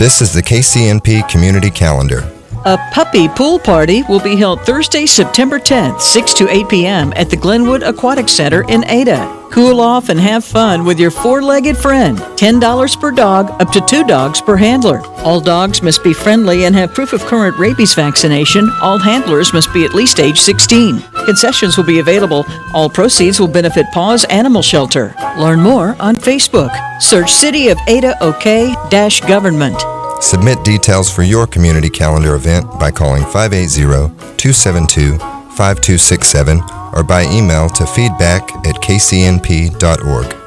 This is the KCNP Community Calendar. A puppy pool party will be held Thursday, September 10th, 6 to 8 p.m. at the Glenwood Aquatic Center in Ada. Cool off and have fun with your four-legged friend. $10 per dog, up to 2 dogs per handler. All dogs must be friendly and have proof of current rabies vaccination. All handlers must be at least age 16. Concessions will be available. All proceeds will benefit Paws Animal Shelter. Learn more on Facebook. Search City of Ada OK-Government. Submit details for your community calendar event by calling 580-272-5267 or by email to feedback@kcnp.org.